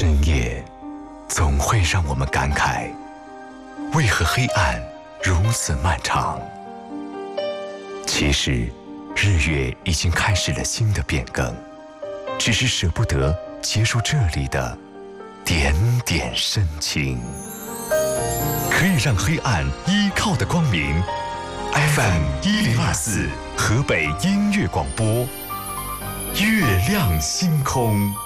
深夜总会让我们感慨，为何黑暗如此漫长？其实，日月已经开始了新的变更，只是舍不得结束这里的点点深情。可以让黑暗依靠的光明 ，FM1024河北音乐广播，月亮星空。